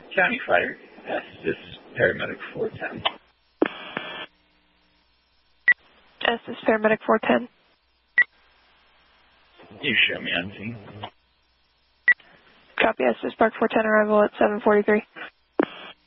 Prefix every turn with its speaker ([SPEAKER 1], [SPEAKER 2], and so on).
[SPEAKER 1] County Fire, Estes Paramedic 410.
[SPEAKER 2] Estes Paramedic 410.
[SPEAKER 1] You show me on scene.
[SPEAKER 2] Copy, Estes Park 410, arrival at 7:43.